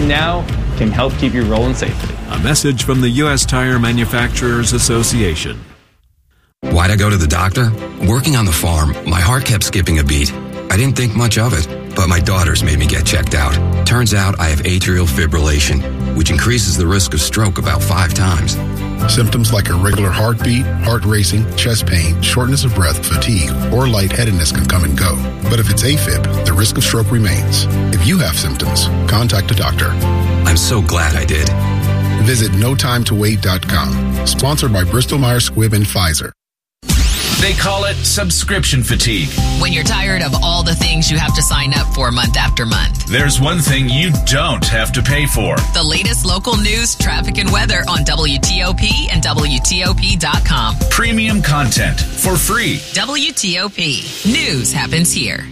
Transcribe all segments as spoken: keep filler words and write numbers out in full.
brand now can help keep you rolling safely. A message from the U S Tire Manufacturers Association. Why'd I go to the doctor? Working on the farm, my heart kept skipping a beat. I didn't think much of it, but my daughters made me get checked out. Turns out I have atrial fibrillation, which increases the risk of stroke about five times. Symptoms like irregular heartbeat, heart racing, chest pain, shortness of breath, fatigue, or lightheadedness can come and go. But if it's AFib, the risk of stroke remains. If you have symptoms, contact a doctor. I'm so glad I did. Visit no time to wait dot com. Sponsored by Bristol Myers Squibb and Pfizer. They call it subscription fatigue. When you're tired of all the things you have to sign up for month after month. There's one thing you don't have to pay for. The latest local news, traffic, and weather on W T O P and W T O P dot com. Premium content for free. W T O P. News happens here.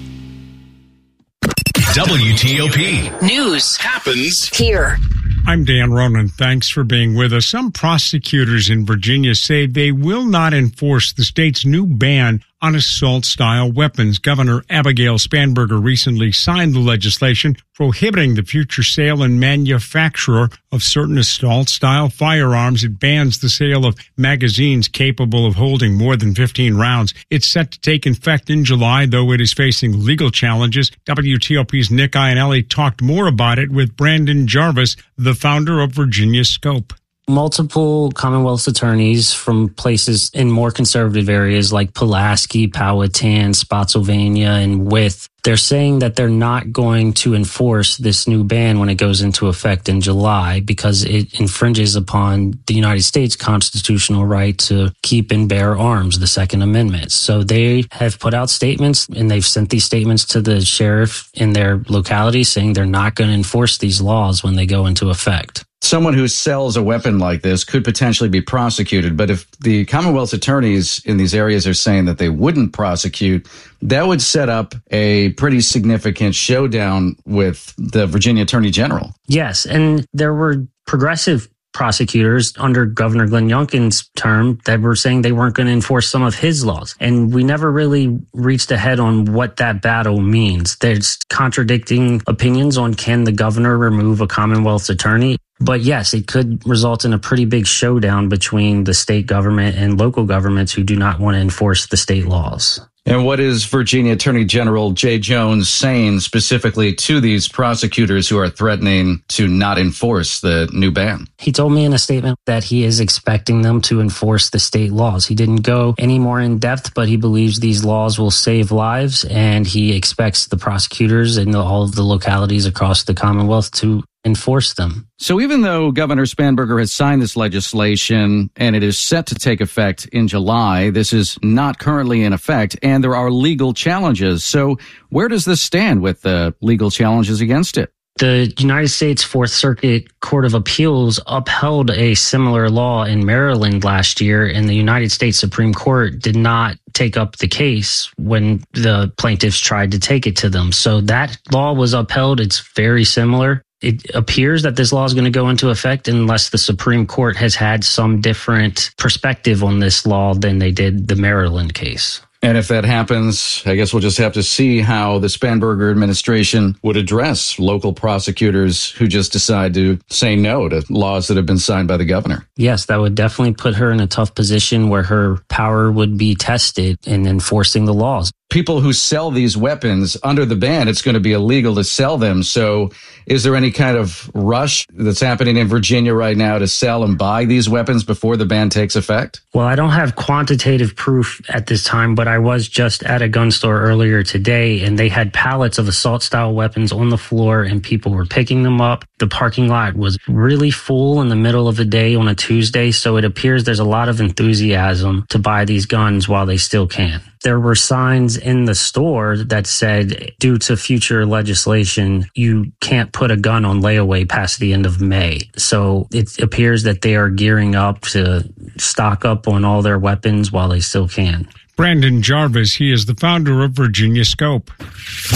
W T O P. News happens here. I'm Dan Ronan. Thanks for being with us. Some prosecutors in Virginia say they will not enforce the state's new ban on assault-style weapons. Governor Abigail Spanberger recently signed the legislation prohibiting the future sale and manufacture of certain assault-style firearms. It bans the sale of magazines capable of holding more than fifteen rounds. It's set to take effect in July, though it is facing legal challenges. W T O P's Nick Iannelli talked more about it with Brandon Jarvis, the founder of Virginia Scope. Multiple Commonwealth attorneys from places in more conservative areas like Pulaski, Powhatan, Spotsylvania, and Wythe, they're saying that they're not going to enforce this new ban when it goes into effect in July because it infringes upon the United States constitutional right to keep and bear arms, the Second Amendment. So they have put out statements, and they've sent these statements to the sheriff in their locality saying they're not going to enforce these laws when they go into effect. Someone who sells a weapon like this could potentially be prosecuted. But if the Commonwealth's attorneys in these areas are saying that they wouldn't prosecute, that would set up a pretty significant showdown with the Virginia Attorney General. Yes, and there were progressive prosecutors under Governor Glenn Youngkin's term that were saying they weren't going to enforce some of his laws. And we never really reached ahead on what that battle means. There's contradicting opinions on can the governor remove a Commonwealth's attorney. But yes, it could result in a pretty big showdown between the state government and local governments who do not want to enforce the state laws. And what is Virginia Attorney General Jay Jones saying specifically to these prosecutors who are threatening to not enforce the new ban? He told me in a statement that he is expecting them to enforce the state laws. He didn't go any more in depth, but he believes these laws will save lives, and he expects the prosecutors in all of the localities across the Commonwealth to enforce them. So even though Governor Spanberger has signed this legislation and it is set to take effect in July, this is not currently in effect, and there are legal challenges. So where does this stand with the legal challenges against it? The United States Fourth Circuit Court of Appeals upheld a similar law in Maryland last year, and the United States Supreme Court did not take up the case when the plaintiffs tried to take it to them. So that law was upheld. It's very similar. It appears that this law is going to go into effect unless the Supreme Court has had some different perspective on this law than they did the Maryland case. And if that happens, I guess we'll just have to see how the Spanberger administration would address local prosecutors who just decide to say no to laws that have been signed by the governor. Yes, that would definitely put her in a tough position where her power would be tested in enforcing the laws. People who sell these weapons under the ban, it's going to be illegal to sell them. So is there any kind of rush that's happening in Virginia right now to sell and buy these weapons before the ban takes effect? Well, I don't have quantitative proof at this time, but I was just at a gun store earlier today, and they had pallets of assault-style weapons on the floor, and people were picking them up. The parking lot was really full in the middle of the day on a Tuesday, so it appears there's a lot of enthusiasm to buy these guns while they still can. There were signs in the store that said, due to future legislation, you can't put a gun on layaway past the end of May. So it appears that they are gearing up to stock up on all their weapons while they still can. Brandon Jarvis, he is the founder of Virginia Scope.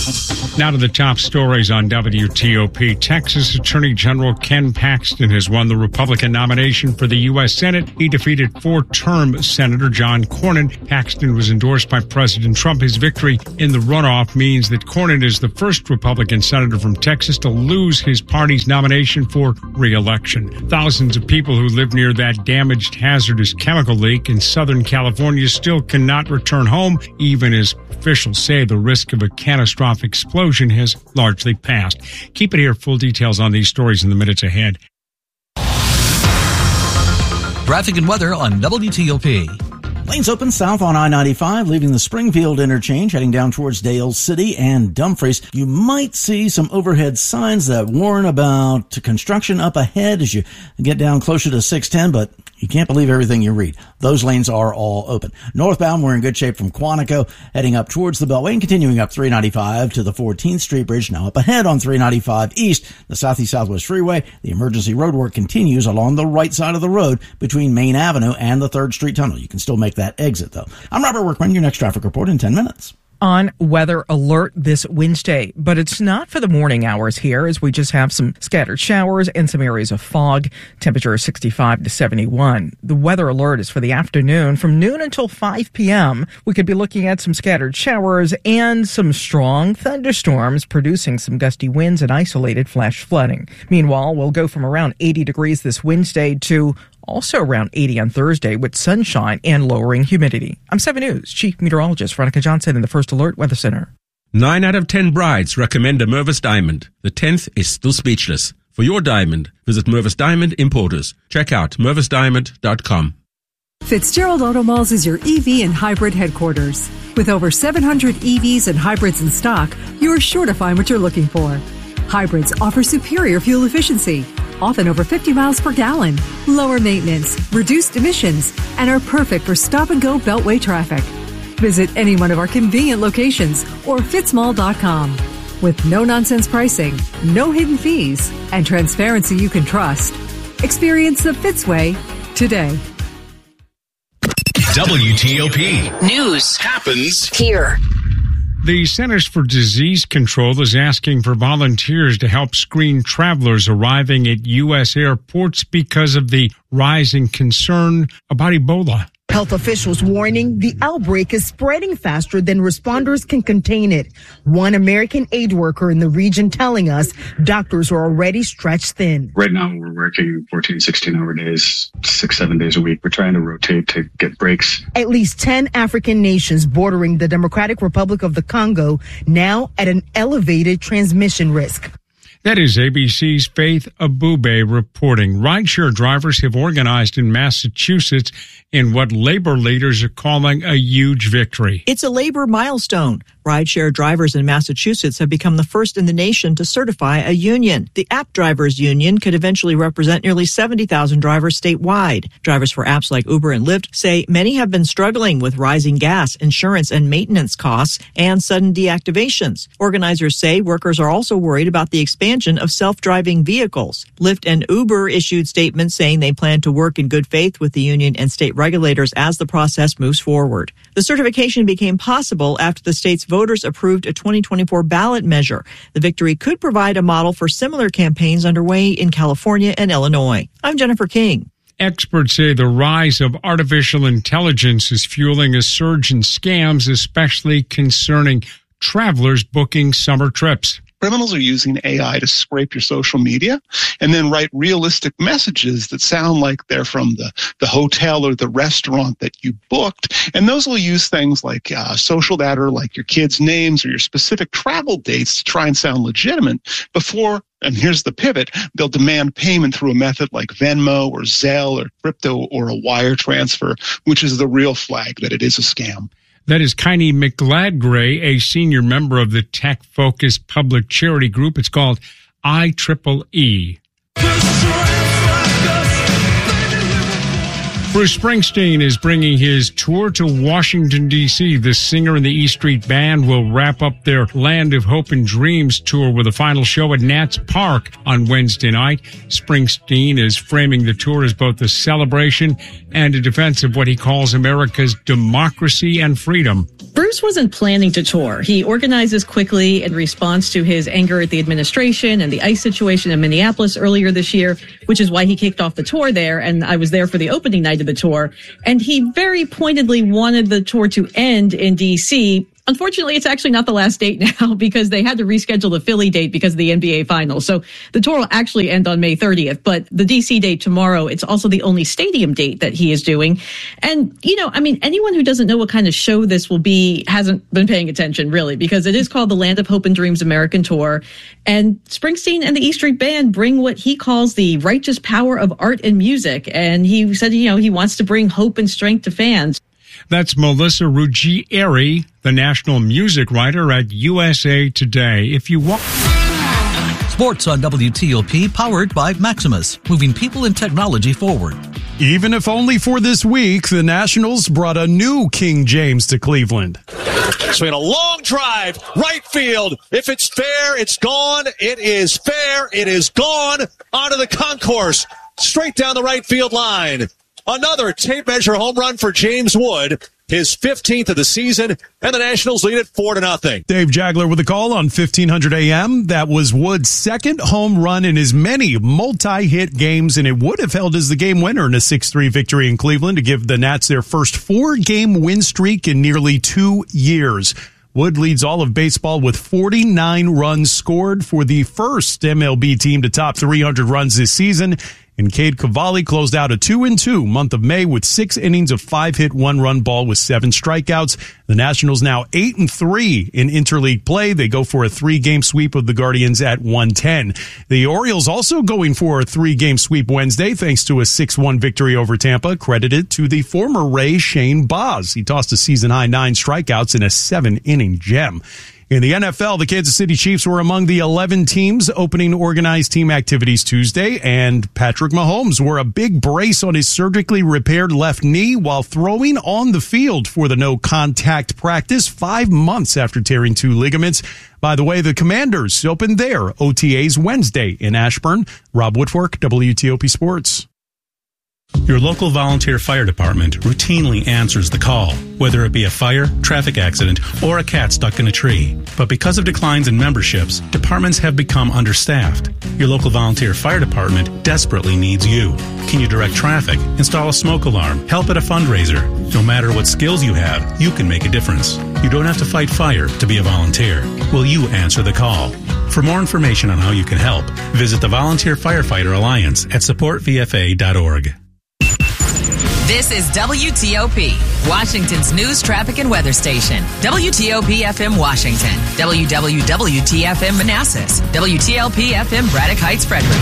Now to the top stories on W T O P. Texas Attorney General Ken Paxton has won the Republican nomination for the U S Senate. He defeated four-term Senator John Cornyn. Paxton was endorsed by President Trump. His victory in the runoff means that Cornyn is the first Republican senator from Texas to lose his party's nomination for re-election. Thousands of people who live near that damaged hazardous chemical leak in Southern California still cannot return home, even as officials say the risk of a catastrophic explosion has largely passed. Keep it here. Full details on these stories in the minutes ahead. Traffic and weather on W T O P. Lanes open south on I ninety-five, leaving the Springfield interchange, heading down towards Dale City and Dumfries. You might see some overhead signs that warn about construction up ahead as you get down closer to six ten, but you can't believe everything you read. Those lanes are all open. Northbound, we're in good shape from Quantico, heading up towards the Beltway and continuing up three ninety-five to the fourteenth Street Bridge. Now up ahead on three ninety-five East, the Southeast Southwest Freeway. The emergency road work continues along the right side of the road between Main Avenue and the third Street Tunnel. You can still make that exit, though. I'm Robert Workman, your next traffic report in ten minutes. On weather alert this Wednesday, but it's not for the morning hours here, as we just have some scattered showers and some areas of fog. Temperature is sixty-five to seventy-one. The weather alert is for the afternoon from noon until five p.m. We could be looking at some scattered showers and some strong thunderstorms, producing some gusty winds and isolated flash flooding. Meanwhile, we'll go from around eighty degrees this Wednesday to also around eighty on Thursday with sunshine and lowering humidity. I'm seven News Chief Meteorologist Veronica Johnson in the First Alert Weather Center. Nine out of ten brides recommend a Mervis diamond. The tenth is still speechless. For your diamond, visit Mervis Diamond Importers. Check out mervis diamond dot com. Fitzgerald Auto Malls is your E V and hybrid headquarters. With over seven hundred E Vs and hybrids in stock, you're sure to find what you're looking for. Hybrids offer superior fuel efficiency, often over fifty miles per gallon, lower maintenance, reduced emissions, and are perfect for stop-and-go beltway traffic. Visit any one of our convenient locations or fitzmall dot com. With no-nonsense pricing, no hidden fees, and transparency you can trust. Experience the Fitz way today. W T O P. News happens here. The Centers for Disease Control is asking for volunteers to help screen travelers arriving at U S airports because of the rising concern about Ebola. Health officials warning the outbreak is spreading faster than responders can contain it. One American aid worker in the region telling us doctors are already stretched thin. Right now we're working fourteen, sixteen hour days, six, seven days a week. We're trying to rotate to get breaks. At least ten African nations bordering the Democratic Republic of the Congo now at an elevated transmission risk. That is A B C's Faith Abube reporting. Rideshare drivers have organized in Massachusetts in what labor leaders are calling a huge victory. It's a labor milestone. Rideshare drivers in Massachusetts have become the first in the nation to certify a union. The App Drivers Union could eventually represent nearly seventy thousand drivers statewide. Drivers for apps like Uber and Lyft say many have been struggling with rising gas, insurance, and maintenance costs and sudden deactivations. Organizers say workers are also worried about the expansion of self-driving vehicles. Lyft and Uber issued statements saying they plan to work in good faith with the union and state regulators as the process moves forward. The certification became possible after the state's voters approved a twenty twenty-four ballot measure. The victory could provide a model for similar campaigns underway in California and Illinois. I'm Jennifer King. Experts say the rise of artificial intelligence is fueling a surge in scams, especially concerning travelers booking summer trips. Criminals are using A I to scrape your social media and then write realistic messages that sound like they're from the, the hotel or the restaurant that you booked. And those will use things like uh, social data, like your kids' names or your specific travel dates to try and sound legitimate before, and here's the pivot, they'll demand payment through a method like Venmo or Zelle or crypto or a wire transfer, which is the real flag that it is a scam. That is Kiney McGladgray, a senior member of the tech-focused public charity group. It's called I triple E. Bruce Springsteen is bringing his tour to Washington, D C The singer and the E Street Band will wrap up their Land of Hope and Dreams tour with a final show at Nats Park on Wednesday night. Springsteen is framing the tour as both a celebration and a defense of what he calls America's democracy and freedom. Bruce wasn't planning to tour. He organized this quickly in response to his anger at the administration and the ICE situation in Minneapolis earlier this year, which is why he kicked off the tour there. And I was there for the opening night of the tour. And he very pointedly wanted the tour to end in D C. Unfortunately, it's actually not the last date now because they had to reschedule the Philly date because of the N B A Finals. So the tour will actually end on May thirtieth, but the D C date tomorrow, it's also the only stadium date that he is doing. And, you know, I mean, anyone who doesn't know what kind of show this will be hasn't been paying attention, really, because it is called the Land of Hope and Dreams American Tour. And Springsteen and the E Street Band bring what he calls the righteous power of art and music. And he said, you know, he wants to bring hope and strength to fans. That's Melissa Ruggieri, the national music writer at U S A Today. If you want Sports on W T O P, powered by Maximus, moving people and technology forward. Even if only for this week, the Nationals brought a new King James to Cleveland. Swing a long drive, right field. If it's fair, it's gone. It is fair. It is gone. Onto the concourse, straight down the right field line. Another tape measure home run for James Wood, his fifteenth of the season, and the Nationals lead it four to nothing. Dave Jagler with a call on fifteen hundred A M. That was Wood's second home run in his many multi-hit games, and it would have held as the game winner in a six three victory in Cleveland to give the Nats their first four-game win streak in nearly two years. Wood leads all of baseball with forty-nine runs scored for the first M L B team to top three hundred runs this season. And Cade Cavalli closed out a two and two month of May with six innings of five-hit, one-run ball with seven strikeouts. The Nationals now eight and three in interleague play. They go for a three-game sweep of the Guardians at one ten. The Orioles also going for a three-game sweep Wednesday thanks to a six one victory over Tampa, credited to the former Ray Shane Baz. He tossed a season-high nine strikeouts in a seven-inning gem. In the N F L, the Kansas City Chiefs were among the eleven teams opening organized team activities Tuesday, and Patrick Mahomes wore a big brace on his surgically repaired left knee while throwing on the field for the no-contact practice five months after tearing two ligaments. By the way, the Commanders opened their O T As Wednesday in Ashburn. Rob Woodfork, W T O P Sports. Your local volunteer fire department routinely answers the call, whether it be a fire, traffic accident, or a cat stuck in a tree. But because of declines in memberships, departments have become understaffed. Your local volunteer fire department desperately needs you. Can you direct traffic, install a smoke alarm, help at a fundraiser? No matter what skills you have, you can make a difference. You don't have to fight fire to be a volunteer. Will you answer the call? For more information on how you can help, visit the Volunteer Firefighter Alliance at support v f a dot org. This is W T O P, Washington's news, traffic, and weather station. W T O P F M Washington, W W W T F M Manassas, W T L P F M Braddock Heights, Frederick.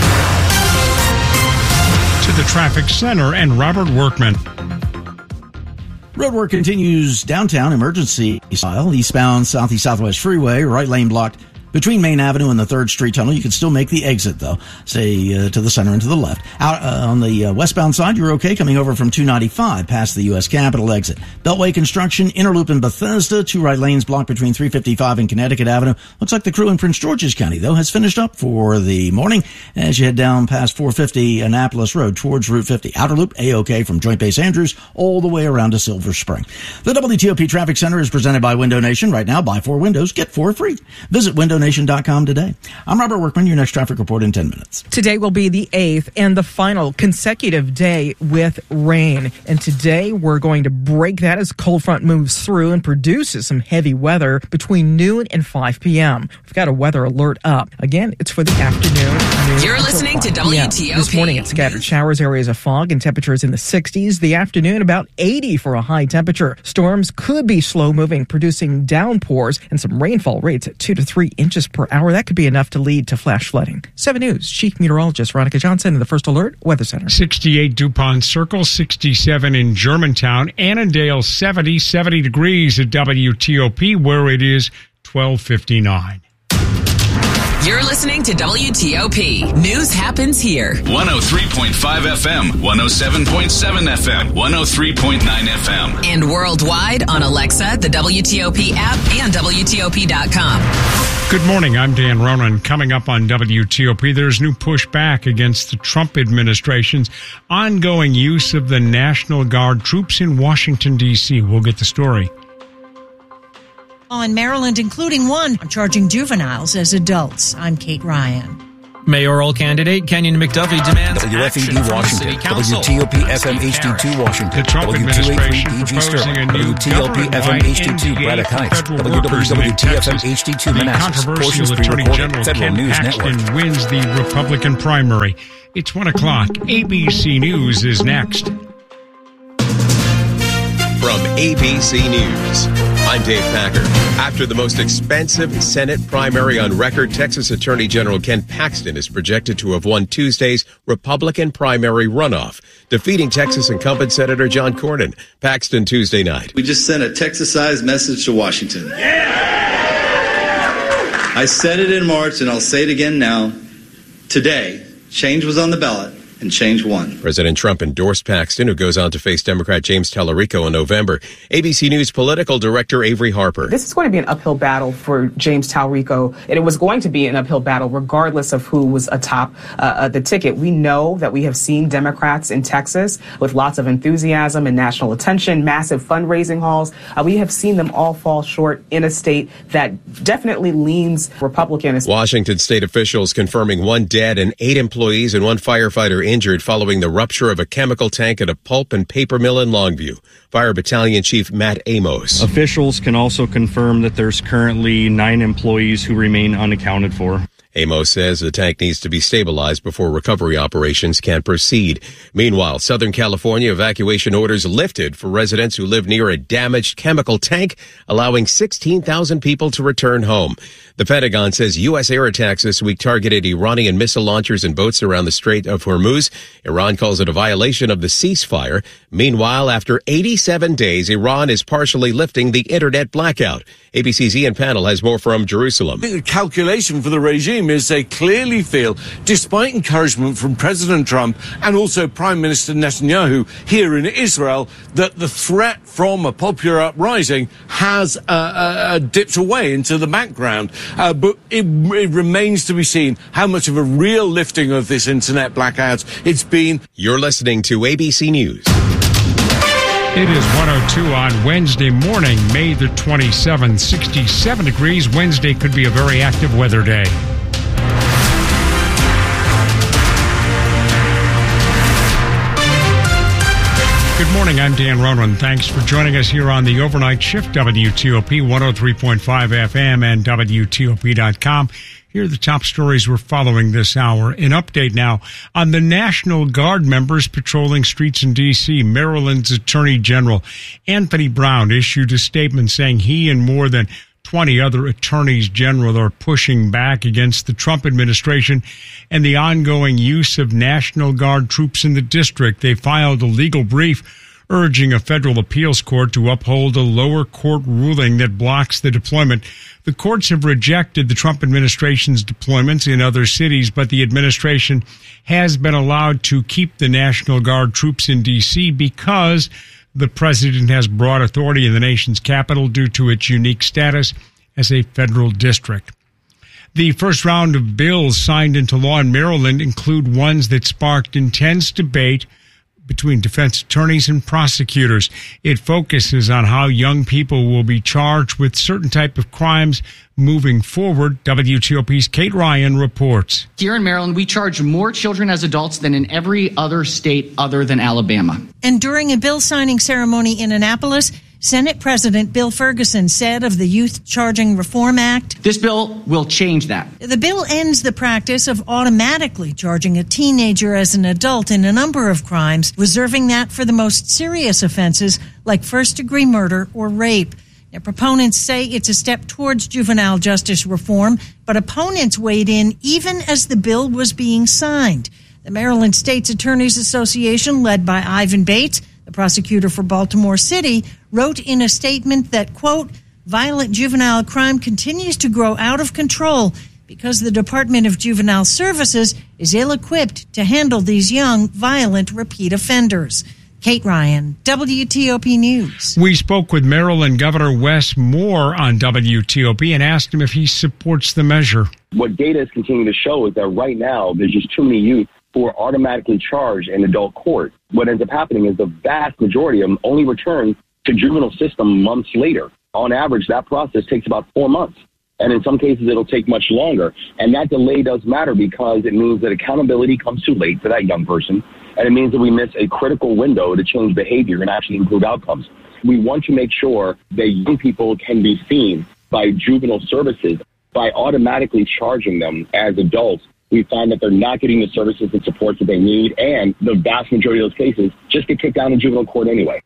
To the traffic center and Robert Workman. Road work continues downtown, emergency style, eastbound Southeast Southwest Freeway, right lane blocked between Main Avenue and the third Street Tunnel. You can still make the exit, though, say uh, to the center and to the left. Out uh, on the uh, westbound side, you're okay coming over from two ninety-five past the U S Capitol exit. Beltway construction, Interloop in Bethesda, two right lanes blocked between three fifty-five and Connecticut Avenue. Looks like the crew in Prince George's County, though, has finished up for the morning as you head down past four fifty Annapolis Road towards Route fifty. Outer Loop, A-OK from Joint Base Andrews all the way around to Silver Spring. The W T O P Traffic Center is presented by Window Nation. Right now, buy four windows, get four free. Visit window nation dot com today. I'm Robert Workman. Your next traffic report in ten minutes. Today will be the eighth and the final consecutive day with rain. And today we're going to break that as cold front moves through and produces some heavy weather between noon and five p.m. We've got a weather alert up. Again, it's for the afternoon. You're listening to W T O P. This morning it's scattered showers, areas of fog, and temperatures in the sixties. The afternoon about eighty for a high temperature. Storms could be slow moving, producing downpours and some rainfall rates at two to three inches per hour. That could be enough to lead to flash flooding. seven News Chief Meteorologist Veronica Johnson in the First Alert Weather Center. sixty-eight DuPont Circle, sixty-seven in Germantown, Annandale seventy, seventy degrees at W T O P, where it is twelve fifty-nine. You're listening to W T O P. News happens here. one oh three point five F M, one oh seven point seven F M, one oh three point nine F M. And worldwide on Alexa, the W T O P app, and W T O P dot com. Good morning. I'm Dan Ronan. Coming up on W T O P, there's new pushback against the Trump administration's ongoing use of the National Guard troops in Washington, D C. We'll get the story. in Maryland, including one on charging juveniles as adults. I'm Kate Ryan. Mayoral candidate Kenyon McDuffie demands W F E D action from Washington, City Council. W T O P F M H D two Washington, The Trump W two eighty-three administration E G proposing Sterling, a new W T L P F M H D two government-wide Braddock Heights, federal W W workers in W T F M Texas. H D two The Manassas, controversial portions Attorney pre-recorded, General Federal Ken News Paxton Network. wins the Republican primary. It's one o'clock. A B C News is next. From A B C News, I'm Dave Packer. After the most expensive Senate primary on record, Texas Attorney General Ken Paxton is projected to have won Tuesday's Republican primary runoff, defeating Texas incumbent Senator John Cornyn. Paxton Tuesday night. We just sent a Texas-sized message to Washington. Yeah! I said it in March, and I'll say it again now. Today, change was on the ballot. And change won. President Trump endorsed Paxton, who goes on to face Democrat James Tallarico in November. A B C News political director Avery Harper. This is going to be an uphill battle for James Tallarico, and it was going to be an uphill battle regardless of who was atop uh, the ticket. We know that we have seen Democrats in Texas with lots of enthusiasm and national attention, massive fundraising hauls. Uh, we have seen them all fall short in a state that definitely leans Republican. Washington state officials confirming one dead and eight employees and one firefighter injured following the rupture of a chemical tank at a pulp and paper mill in Longview. Fire Battalion Chief Matt Amos. Officials can also confirm that there's currently nine employees who remain unaccounted for. Amos says the tank needs to be stabilized before recovery operations can proceed. Meanwhile, Southern California evacuation orders lifted for residents who live near a damaged chemical tank, allowing sixteen thousand people to return home. The Pentagon says U S air attacks this week targeted Iranian missile launchers and boats around the Strait of Hormuz. Iran calls it a violation of the ceasefire. Meanwhile, after eighty-seven days, Iran is partially lifting the internet blackout. A B C's Ian Pannell has more from Jerusalem. I think the calculation for the regime is they clearly feel, despite encouragement from President Trump and also Prime Minister Netanyahu here in Israel, that the threat from a popular uprising has uh, uh, dipped away into the background. Uh, but it, it remains to be seen how much of a real lifting of this internet blackout it's been. You're listening to A B C News. It is one oh two on Wednesday morning, May the twenty-seventh, sixty-seven degrees. Wednesday could be a very active weather day. Good morning, I'm Dan Ronan. Thanks for joining us here on the overnight shift, W T O P one oh three point five F M and W T O P dot com. Here are the top stories we're following this hour. An update now on the National Guard members patrolling streets in D C. Maryland's Attorney General Anthony Brown issued a statement saying he and more than twenty other attorneys general are pushing back against the Trump administration and the ongoing use of National Guard troops in the district. They filed a legal brief urging a federal appeals court to uphold a lower court ruling that blocks the deployment. The courts have rejected the Trump administration's deployments in other cities, but the administration has been allowed to keep the National Guard troops in D C because the president has broad authority in the nation's capital due to its unique status as a federal district. The first round of bills signed into law in Maryland include ones that sparked intense debate between defense attorneys and prosecutors. It focuses on how young people will be charged with certain type of crimes moving forward. W T O P's Kate Ryan reports. Here in Maryland, we charge more children as adults than in every other state other than Alabama. And during a bill signing ceremony in Annapolis, Senate President Bill Ferguson said of the Youth Charging Reform Act, "This bill will change that." The bill ends the practice of automatically charging a teenager as an adult in a number of crimes, reserving that for the most serious offenses like first-degree murder or rape. Now, proponents say it's a step towards juvenile justice reform, but opponents weighed in even as the bill was being signed. The Maryland State's Attorneys Association, led by Ivan Bates, the prosecutor for Baltimore City, wrote in a statement that, quote, violent juvenile crime continues to grow out of control because the Department of Juvenile Services is ill-equipped to handle these young, violent, repeat offenders. Kate Ryan, W T O P News. We spoke with Maryland Governor Wes Moore on W T O P and asked him if he supports the measure. What data is continuing to show is that right now there's just too many youth who are automatically charged in adult court. What ends up happening is the vast majority of them only return to juvenile system months later. On average, that process takes about four months. And in some cases, it'll take much longer. And that delay does matter because it means that accountability comes too late for that young person. And it means that we miss a critical window to change behavior and actually improve outcomes. We want to make sure that young people can be seen by juvenile services. By automatically charging them as adults, we find that they're not getting the services and supports that they need. And the vast majority of those cases just get kicked down in juvenile court anyway.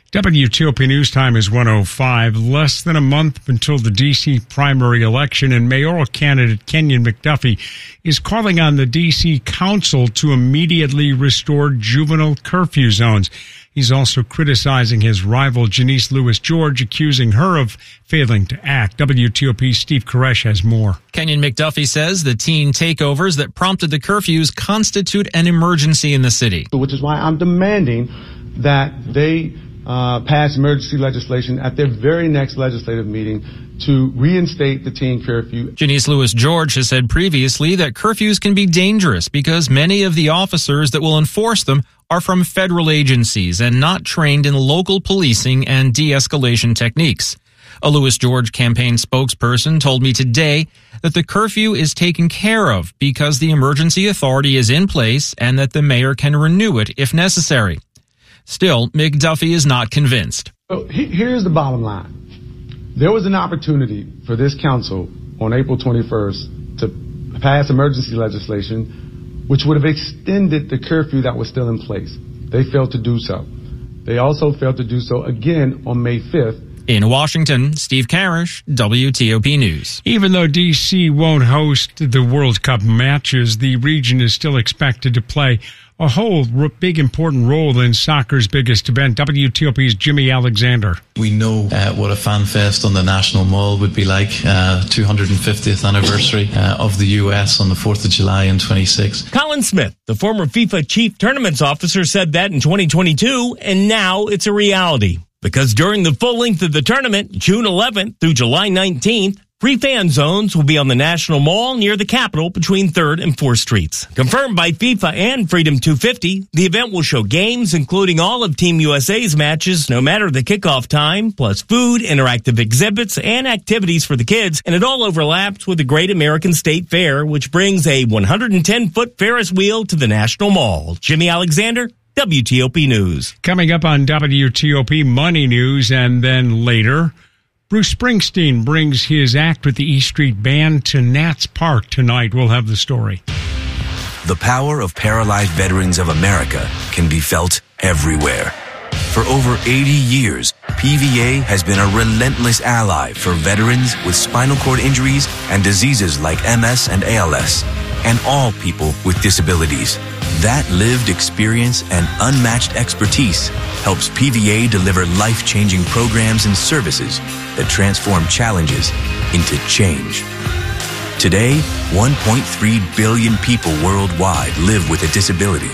W T O P News Time is one oh five. Less than a month until the D C primary election, and mayoral candidate Kenyon McDuffie is calling on the D C Council to immediately restore juvenile curfew zones. He's also criticizing his rival Janice Lewis George, accusing her of failing to act. W T O P's Steve Koresh has more. Kenyon McDuffie says the teen takeovers that prompted the curfews constitute an emergency in the city. Which is why I'm demanding that they Uh, pass emergency legislation at their very next legislative meeting to reinstate the teen curfew. Janice Lewis George has said previously that curfews can be dangerous because many of the officers that will enforce them are from federal agencies and not trained in local policing and de-escalation techniques. A Lewis George campaign spokesperson told me today that the curfew is taken care of because the emergency authority is in place and that the mayor can renew it if necessary. Still, McDuffie is not convinced. So here's the bottom line. There was an opportunity for this council on April twenty-first to pass emergency legislation, which would have extended the curfew that was still in place. They failed to do so. They also failed to do so again on May fifth. In Washington, Steve Karish, W T O P News. Even though D C won't host the World Cup matches, the region is still expected to play a whole big important role in soccer's biggest event. W T O P's Jimmy Alexander. We know uh, what a fan fest on the National Mall would be like. Uh, two hundred fiftieth anniversary uh, of the U S on the fourth of July in twenty-six. Colin Smith, the former FIFA chief tournaments officer, said that in twenty twenty-two, and now it's a reality. Because during the full length of the tournament, June eleventh through July nineteenth, free fan zones will be on the National Mall near the Capitol between third and fourth Streets. Confirmed by FIFA and Freedom two fifty, the event will show games, including all of Team U S A's matches, no matter the kickoff time, plus food, interactive exhibits, and activities for the kids. And it all overlaps with the Great American State Fair, which brings a one hundred ten foot Ferris wheel to the National Mall. Jimmy Alexander, W T O P News. Coming up on W T O P Money News, and then later, Bruce Springsteen brings his act with the E Street Band to Nats Park tonight. We'll have the story. The power of Paralyzed Veterans of America can be felt everywhere. For over eighty years, P V A has been a relentless ally for veterans with spinal cord injuries and diseases like M S and A L S, and all people with disabilities. That lived experience and unmatched expertise helps P V A deliver life-changing programs and services that transform challenges into change. Today, one point three billion people worldwide live with a disability.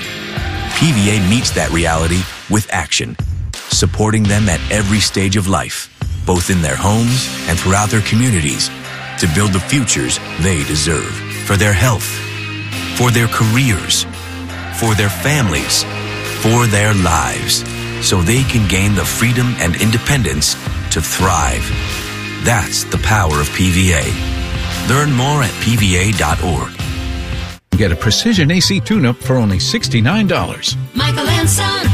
P V A meets that reality with action, supporting them at every stage of life, both in their homes and throughout their communities, to build the futures they deserve for their health, for their careers, for their families, for their lives, so they can gain the freedom and independence to thrive. That's the power of P V A. Learn more at P V A dot org. Get a precision A C tune-up for only sixty-nine dollars. Michael and Son.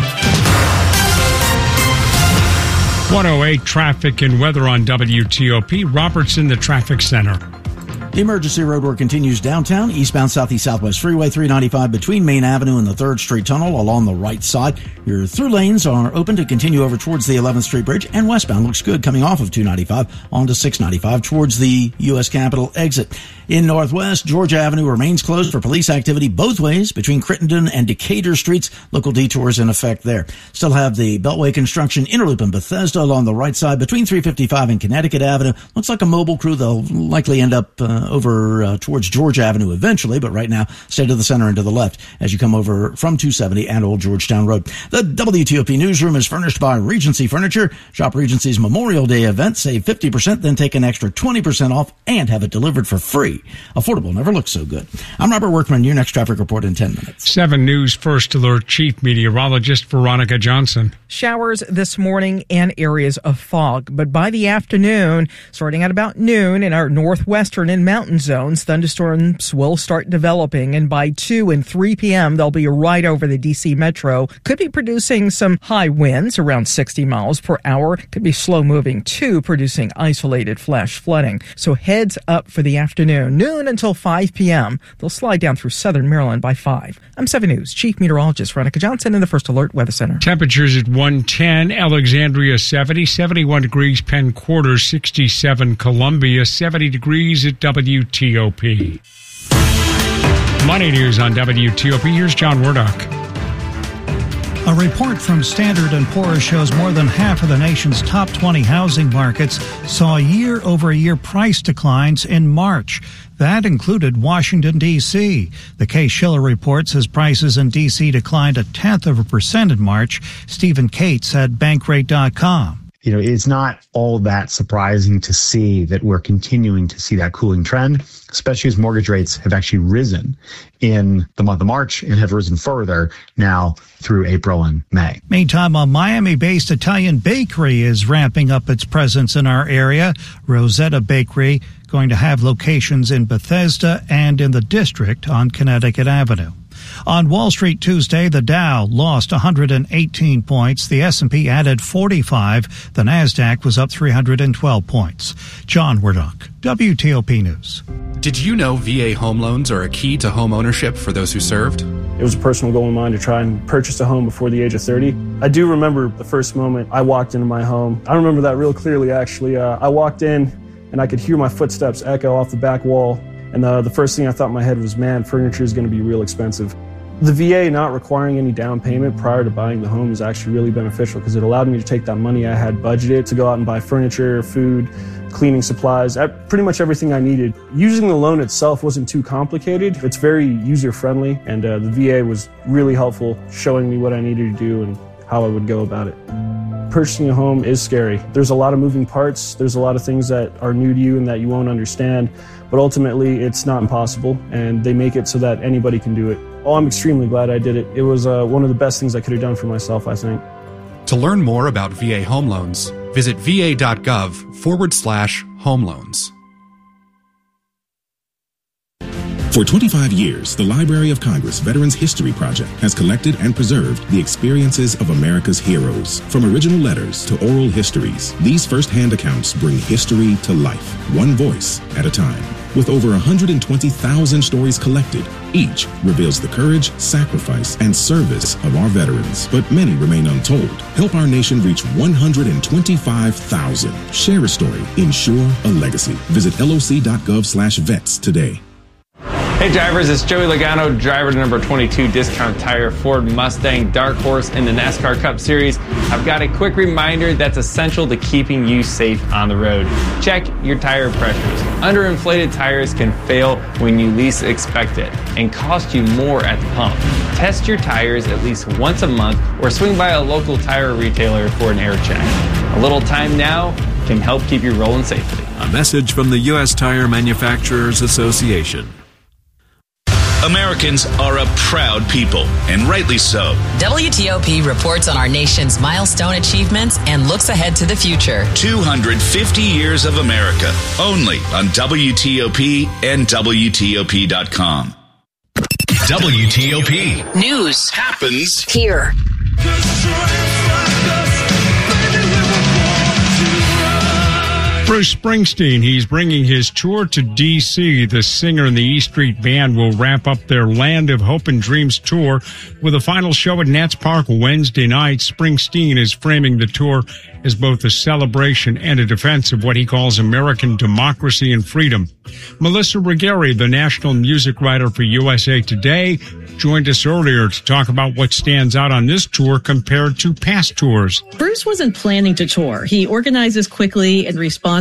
one oh eight traffic and weather on W T O P. Robertson, the traffic center. The emergency roadwork continues downtown, eastbound Southeast Southwest Freeway three ninety-five between Main Avenue and the third Street Tunnel along the right side. Your through lanes are open to continue over towards the eleventh Street Bridge, and westbound looks good coming off of two ninety-five onto six ninety-five towards the U S Capitol exit. In Northwest, Georgia Avenue remains closed for police activity both ways between Crittenden and Decatur Streets. Local detours in effect there. Still have the Beltway construction interloop in Bethesda along the right side between three fifty-five and Connecticut Avenue. Looks like a mobile crew. They'll likely end up uh, uh, over uh, towards George Avenue eventually, but right now stay to the center and to the left as you come over from two seventy and Old Georgetown Road. The W T O P newsroom is furnished by Regency Furniture. Shop Regency's Memorial Day event. Save fifty percent, then take an extra twenty percent off and have it delivered for free. Affordable never looks so good. I'm Robert Workman. Your next traffic report in ten minutes. seven News First Alert Chief Meteorologist Veronica Johnson. Showers this morning and areas of fog, but by the afternoon, starting at about noon in our northwestern and mountain zones, thunderstorms will start developing, and by two and three p.m. they'll be right over the D C metro. Could be producing some high winds around sixty miles per hour. Could be slow moving too, producing isolated flash flooding. So heads up for the afternoon, noon until five p.m. They'll slide down through southern Maryland by five. I'm seven News Chief Meteorologist Veronica Johnson in the First Alert Weather Center. Temperatures at one ten, Alexandria seventy, seventy-one degrees Penn Quarters, sixty-seven Columbia, seventy degrees at W T O P. Money news on W T O P. Here's John Wardock. A report from Standard and Poor's shows more than half of the nation's top twenty housing markets saw year-over-year price declines in March. That included Washington, D C The Case-Shiller report says prices in D C declined a tenth of a percent in March. Stephen Cates at Bankrate dot com. You know, it's not all that surprising to see that we're continuing to see that cooling trend, especially as mortgage rates have actually risen in the month of March and have risen further now through April and May. Meantime, a Miami-based Italian bakery is ramping up its presence in our area. Rosetta Bakery going to have locations in Bethesda and in the district on Connecticut Avenue. On Wall Street Tuesday, the Dow lost one hundred eighteen points. The S and P added forty-five. The Nasdaq was up three hundred twelve points. John Wardock, W T O P News. Did you know V A home loans are a key to home ownership for those who served? It was a personal goal of mine to try and purchase a home before the age of thirty. I do remember the first moment I walked into my home. I remember that real clearly, actually. Uh, I walked in and I could hear my footsteps echo off the back wall. And the, the first thing I thought in my head was, man, furniture is going to be real expensive. The V A not requiring any down payment prior to buying the home is actually really beneficial because it allowed me to take that money I had budgeted to go out and buy furniture, food, cleaning supplies, pretty much everything I needed. Using the loan itself wasn't too complicated. It's very user-friendly, and uh, the V A was really helpful, showing me what I needed to do and how I would go about it. Purchasing a home is scary. There's a lot of moving parts. There's a lot of things that are new to you and that you won't understand. But ultimately, it's not impossible, and they make it so that anybody can do it. Oh, I'm extremely glad I did it. It was uh, one of the best things I could have done for myself, I think. To learn more about V A home loans, visit va.gov forward slash home loans. For twenty-five years, the Library of Congress Veterans History Project has collected and preserved the experiences of America's heroes. From original letters to oral histories, these first-hand accounts bring history to life, one voice at a time. With over one hundred twenty thousand stories collected, each reveals the courage, sacrifice, and service of our veterans. But many remain untold. Help our nation reach one hundred twenty-five thousand. Share a story. Ensure a legacy. Visit loc.gov slash vets today. Hey drivers, it's Joey Logano, driver to number twenty-two Discount Tire Ford Mustang Dark Horse in the NASCAR Cup Series. I've got a quick reminder that's essential to keeping you safe on the road. Check your tire pressures. Underinflated tires can fail when you least expect it and cost you more at the pump. Test your tires at least once a month or swing by a local tire retailer for an air check. A little time now can help keep you rolling safely. A message from the U S Tire Manufacturers Association. Americans are a proud people, and rightly so. W T O P reports on our nation's milestone achievements and looks ahead to the future. two hundred fifty years of America, only on W T O P and W T O P dot com. W T O P News happens here. Bruce Springsteen, he's bringing his tour to D C The singer and the E Street Band will wrap up their Land of Hope and Dreams tour with a final show at Nats Park Wednesday night. Springsteen is framing the tour as both a celebration and a defense of what he calls American democracy and freedom. Melissa Ruggieri, the national music writer for U S A Today, joined us earlier to talk about what stands out on this tour compared to past tours. Bruce wasn't planning to tour. He organizes quickly and responds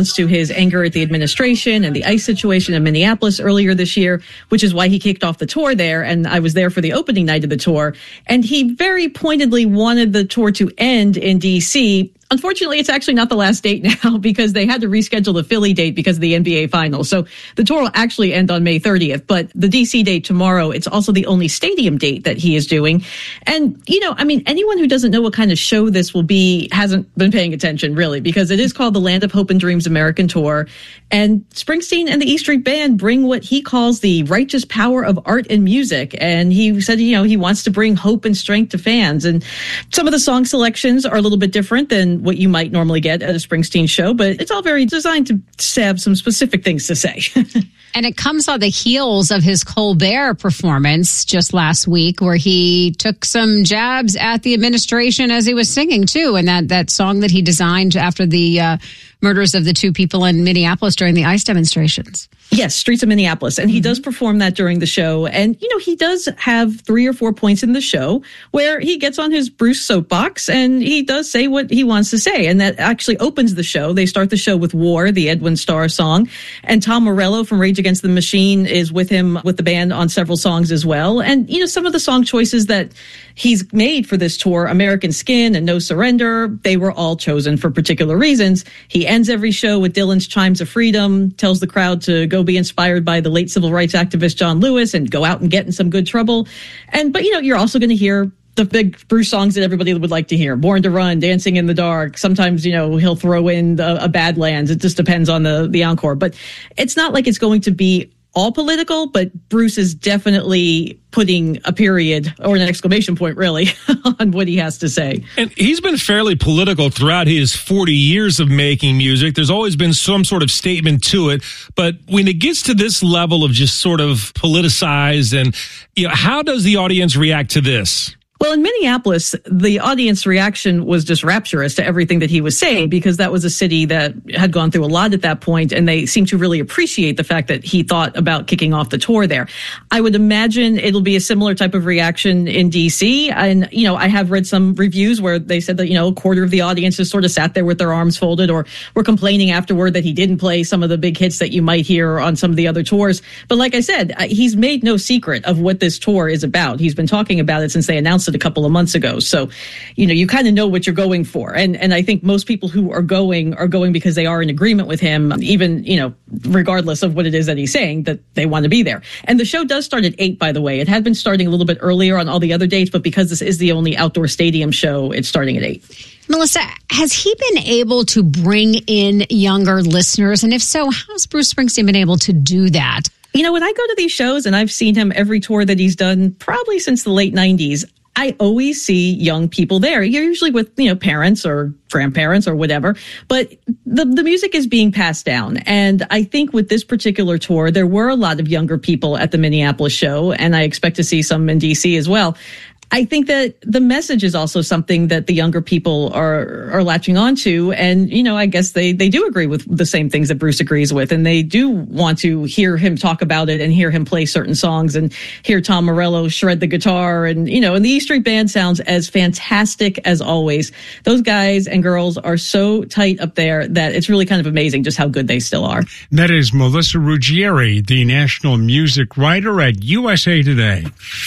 response to his anger at the administration and the ICE situation in Minneapolis earlier this year, which is why he kicked off the tour there. And I was there for the opening night of the tour. And he very pointedly wanted the tour to end in D C. Unfortunately, it's actually not the last date now because they had to reschedule the Philly date because of the N B A Finals. So the tour will actually end on May thirtieth. But the D C date tomorrow, it's also the only stadium date that he is doing. And, you know, I mean, anyone who doesn't know what kind of show this will be hasn't been paying attention, really, because it is called the Land of Hope and Dreams American Tour. And Springsteen and the E Street Band bring what he calls the righteous power of art and music. And he said, you know, he wants to bring hope and strength to fans. And some of the song selections are a little bit different than what you might normally get at a Springsteen show, but it's all very designed to have some specific things to say. And it comes on the heels of his Colbert performance just last week, where he took some jabs at the administration as he was singing, too. And that, that song that he designed after the uh, murders of the two people in Minneapolis during the ICE demonstrations. Yes, Streets of Minneapolis. And he mm-hmm. does perform that during the show. And, you know, he does have three or four points in the show where he gets on his Bruce soapbox and he does say what he wants to say. And that actually opens the show. They start the show with War, the Edwin Starr song. And Tom Morello from Rage Against the Machine is with him, with the band on several songs as well. And, you know, some of the song choices that he's made for this tour, American Skin and No Surrender, they were all chosen for particular reasons. He ends every show with Dylan's Chimes of Freedom, tells the crowd to go be inspired by the late civil rights activist John Lewis and go out and get in some good trouble. And, but, you know, you're also going to hear the big Bruce songs that everybody would like to hear. Born to Run, Dancing in the Dark. Sometimes, you know, he'll throw in a, a Badlands. It just depends on the, the encore. But it's not like it's going to be all political, but Bruce is definitely putting a period or an exclamation point, really, on what he has to say. And he's been fairly political throughout his forty years of making music. There's always been some sort of statement to it. But when it gets to this level of just sort of politicized, and, you know, how does the audience react to this? Well, in Minneapolis, the audience reaction was just rapturous to everything that he was saying, because that was a city that had gone through a lot at that point, and they seemed to really appreciate the fact that he thought about kicking off the tour there. I would imagine it'll be a similar type of reaction in D C. And, you know, I have read some reviews where they said that, you know, a quarter of the audience just sort of sat there with their arms folded, or were complaining afterward that he didn't play some of the big hits that you might hear on some of the other tours. But like I said, he's made no secret of what this tour is about. He's been talking about it since they announced it a couple of months ago. So, you know, you kind of know what you're going for. And and I think most people who are going are going because they are in agreement with him, even, you know, regardless of what it is that he's saying, that they want to be there. And the show does start at eight, by the way. It had been starting a little bit earlier on all the other dates, but because this is the only outdoor stadium show, it's starting at eight. Melissa, has he been able to bring in younger listeners? And if so, how's Bruce Springsteen been able to do that? You know, when I go to these shows, and I've seen him every tour that he's done, probably since the late nineties, I always see young people there. You're usually with, you know, parents or grandparents or whatever, but the, the music is being passed down. And I think with this particular tour, there were a lot of younger people at the Minneapolis show, and I expect to see some in D C as well. I think that the message is also something that the younger people are are latching onto. And, you know, I guess they, they do agree with the same things that Bruce agrees with. And they do want to hear him talk about it and hear him play certain songs and hear Tom Morello shred the guitar. And, you know, and the E Street Band sounds as fantastic as always. Those guys and girls are so tight up there that it's really kind of amazing just how good they still are. That is Melissa Ruggieri, the national music writer at U S A Today.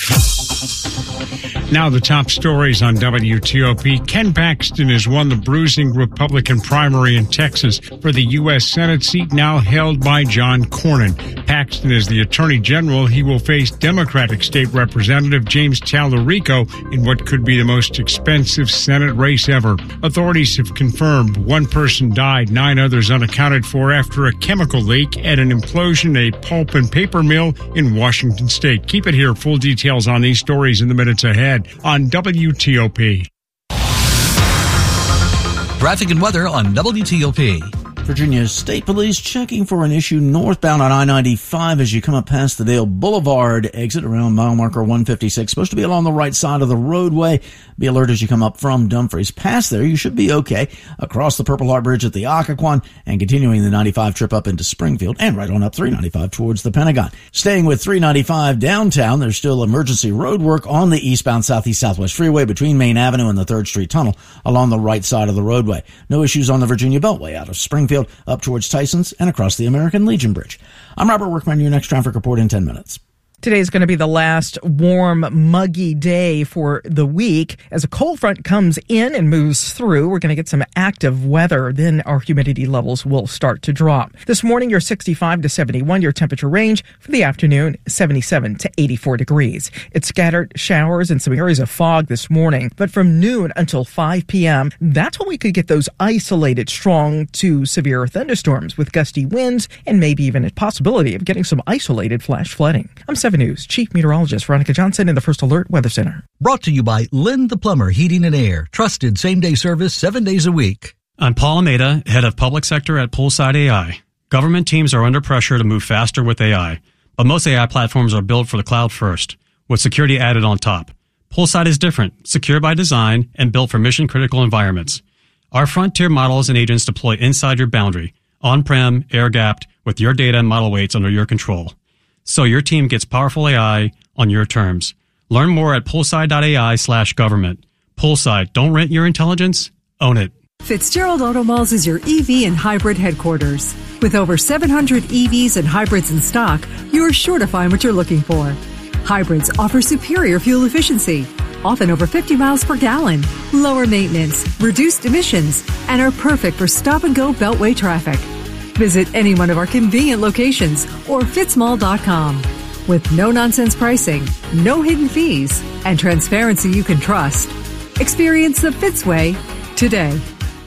Now the top stories on W T O P. Ken Paxton has won the bruising Republican primary in Texas for the U S Senate seat now held by John Cornyn. Paxton is the Attorney General. He will face Democratic State Representative James Tallarico in what could be the most expensive Senate race ever. Authorities have confirmed one person died, nine others unaccounted for after a chemical leak at an implosion at a pulp and paper mill in Washington State. Keep it here. Full details on these stories in the minutes ahead on W T O P. Traffic and weather on W T O P. Virginia State Police checking for an issue northbound on I ninety-five as you come up past the Dale Boulevard exit around mile marker one fifty-six. Supposed to be along the right side of the roadway. Be alert as you come up from Dumfries. Past there, you should be okay. Across the Purple Heart Bridge at the Occoquan and continuing the ninety-five trip up into Springfield and right on up three ninety-five towards the Pentagon. Staying with three ninety-five downtown, there's still emergency road work on the eastbound Southeast Southwest Freeway between Main Avenue and the third Street Tunnel along the right side of the roadway. No issues on the Virginia Beltway out of Springfield Springfield up towards Tyson's and across the American Legion Bridge. I'm Robert Workman, your next traffic report in ten minutes. Today is going to be the last warm, muggy day for the week. As a cold front comes in and moves through, we're going to get some active weather. Then our humidity levels will start to drop. This morning, your sixty-five to seventy-one, your temperature range for the afternoon, seventy-seven to eighty-four degrees. It's scattered showers and some areas of fog this morning. But from noon until five p.m., that's when we could get those isolated strong to severe thunderstorms with gusty winds and maybe even a possibility of getting some isolated flash flooding. I'm seven News Chief Meteorologist Veronica Johnson in the First Alert Weather Center. Brought to you by Lynn the Plumber Heating and Air. Trusted same-day service seven days a week. I'm Paul Almeida, head of public sector at Poolside A I. Government teams are under pressure to move faster with A I, but most A I platforms are built for the cloud first, with security added on top. Poolside is different, secure by design, and built for mission-critical environments. Our frontier models and agents deploy inside your boundary, on-prem, air-gapped, with your data and model weights under your control. So your team gets powerful A I on your terms. Learn more at poolside.ai slash government. Poolside, don't rent your intelligence, own it. Fitzgerald Auto Malls is your E V and hybrid headquarters. With over seven hundred E Vs and hybrids in stock, you're sure to find what you're looking for. Hybrids offer superior fuel efficiency, often over fifty miles per gallon, lower maintenance, reduced emissions, and are perfect for stop-and-go beltway traffic. Visit any one of our convenient locations or fitzmall dot com. With no-nonsense pricing, no hidden fees, and transparency you can trust. Experience the Fitz way today.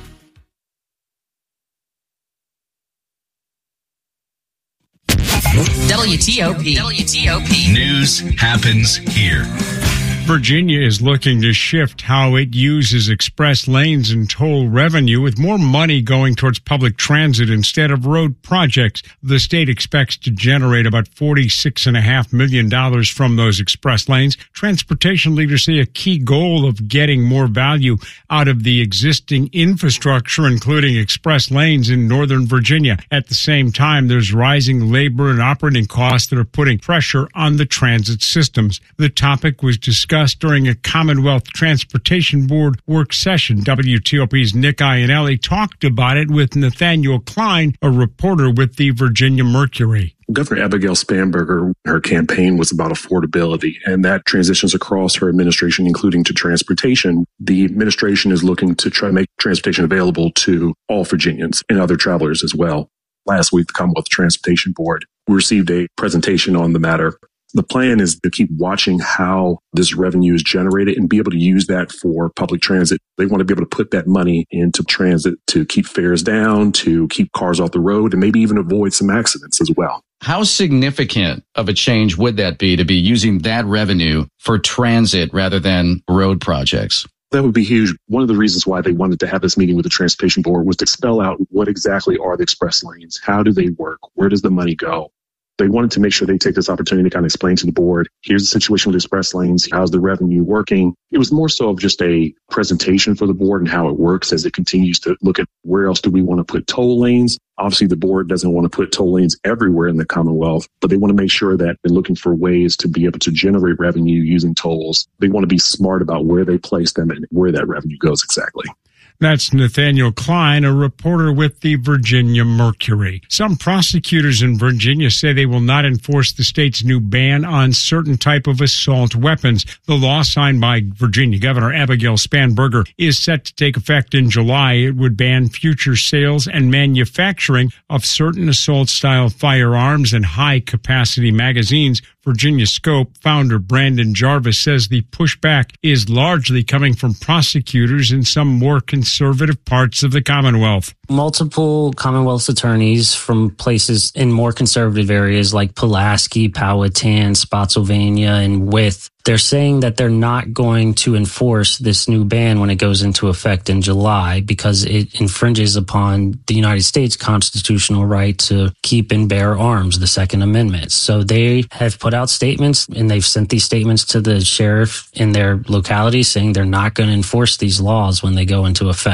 W T O P. W T O P. News happens here. Virginia is looking to shift how it uses express lanes and toll revenue, with more money going towards public transit instead of road projects. The state expects to generate about forty-six point five million dollars from those express lanes. Transportation leaders say a key goal of getting more value out of the existing infrastructure, including express lanes in Northern Virginia. At the same time, there's rising labor and operating costs that are putting pressure on the transit systems. The topic was discussed during a Commonwealth Transportation Board work session. W T O P's Nick Iannelli talked about it with Nathaniel Klein, a reporter with the Virginia Mercury. Governor Abigail Spanberger, her campaign was about affordability, and that transitions across her administration, including to transportation. The administration is looking to try to make transportation available to all Virginians and other travelers as well. Last week, the Commonwealth Transportation Board received a presentation on the matter. The plan is to keep watching how this revenue is generated and be able to use that for public transit. They want to be able to put that money into transit to keep fares down, to keep cars off the road, and maybe even avoid some accidents as well. How significant of a change would that be to be using that revenue for transit rather than road projects? That would be huge. One of the reasons why they wanted to have this meeting with the Transportation Board was to spell out what exactly are the express lanes, how do they work, where does the money go? They wanted to make sure they take this opportunity to kind of explain to the board, here's the situation with express lanes, how's the revenue working? It was more so of just a presentation for the board and how it works as it continues to look at where else do we want to put toll lanes. Obviously, the board doesn't want to put toll lanes everywhere in the Commonwealth, but they want to make sure that they're looking for ways to be able to generate revenue using tolls. They want to be smart about where they place them and where that revenue goes exactly. That's Nathaniel Klein, a reporter with the Virginia Mercury. Some prosecutors in Virginia say they will not enforce the state's new ban on certain type of assault weapons. The law signed by Virginia Governor Abigail Spanberger is set to take effect in July. It would ban future sales and manufacturing of certain assault-style firearms and high-capacity magazines. Virginia Scope founder Brandon Jarvis says the pushback is largely coming from prosecutors in some more conservative parts of the Commonwealth. Multiple Commonwealth attorneys from places in more conservative areas like Pulaski, Powhatan, Spotsylvania, and Wythe, they're saying that they're not going to enforce this new ban when it goes into effect in July because it infringes upon the United States constitutional right to keep and bear arms, the Second Amendment. So they have put out statements, and they've sent these statements to the sheriff in their locality saying they're not going to enforce these laws when they go into effect.